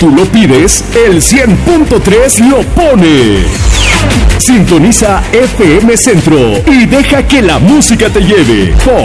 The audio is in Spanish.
tú lo pides, el 100.3 lo pone. Sintoniza FM Centro y deja que la música te lleve.